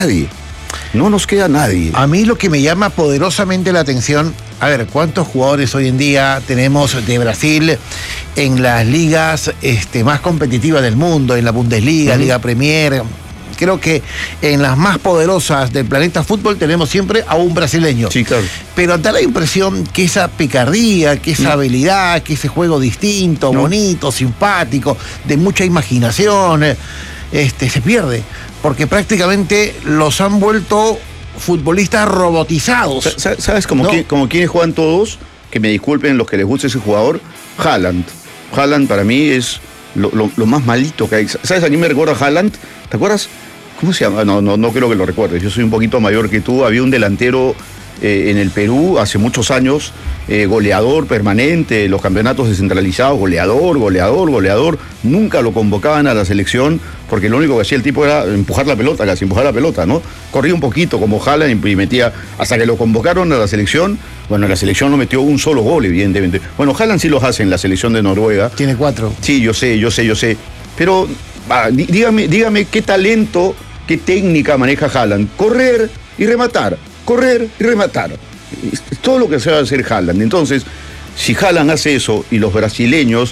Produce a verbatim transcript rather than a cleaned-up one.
nadie. No nos queda nadie. A mí lo que me llama poderosamente la atención, a ver, ¿cuántos jugadores hoy en día tenemos de Brasil en las ligas este, más competitivas del mundo, en la Bundesliga, uh-huh. Liga Premier? Creo que en las más poderosas del planeta fútbol tenemos siempre a un brasileño. Sí, claro. Pero da la impresión que esa picardía, que esa no. habilidad, que ese juego distinto, no. bonito, simpático, de mucha imaginación, este, se pierde. Porque prácticamente los han vuelto futbolistas robotizados. ¿Sabes cómo, ¿no? quién, como quienes juegan todos? Que me disculpen los que les guste ese jugador. Haaland. Haaland para mí es lo, lo, lo más malito que hay. ¿Sabes a quién me recuerda Haaland? ¿Te acuerdas? ¿Cómo se llama? No, no, no creo que lo recuerdes. Yo soy un poquito mayor que tú. Había un delantero eh, en el Perú hace muchos años, eh, goleador permanente, los campeonatos descentralizados, goleador, goleador, goleador. Nunca lo convocaban a la selección porque lo único que hacía el tipo era empujar la pelota, casi empujar la pelota, ¿no? Corría un poquito como Haaland y metía, hasta que lo convocaron a la selección. Bueno, la selección no metió un solo gol, evidentemente. Bueno, Haaland sí los hace en la selección de Noruega. Tiene cuatro. Sí, yo sé, yo sé, yo sé. Pero ah, dígame, dígame qué talento, qué técnica maneja Haaland. Correr y rematar, correr y rematar. Es todo lo que se va a hacer Haaland. Entonces, si Haaland hace eso y los brasileños